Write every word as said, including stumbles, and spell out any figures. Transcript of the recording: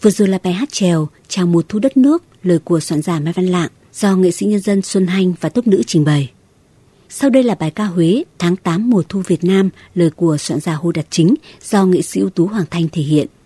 Vừa rồi là bài hát chèo Chào mùa thu đất nước, lời của soạn giả Mai Văn Lạng do nghệ sĩ nhân dân Xuân Hanh và tốp nữ trình bày. Sau đây là bài ca Huế Tháng tám mùa thu Việt Nam, lời của soạn giả Hồ Đạt Chính do nghệ sĩ ưu tú Hoàng Thanh thể hiện.